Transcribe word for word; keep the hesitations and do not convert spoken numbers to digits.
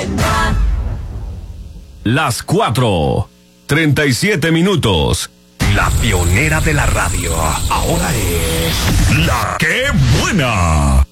buena. Las cuatro, treinta y siete minutos. La pionera de la radio, ahora es... ¡La qué buena!